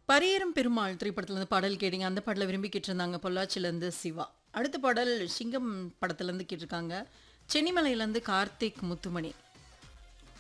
பரியேறும் பெருமாள் திரைப்படத்துலேருந்து பாடல் கேட்டீங்க. அந்த பாடல விரும்பி கேட்டிருந்தாங்க பொள்ளாச்சிலேருந்து சிவா. அடுத்த பாடல் சிங்கம் படத்துலேருந்து கேட்டிருக்காங்க. சென்னிமலையிலேருந்து கார்த்திக் முத்துமணி.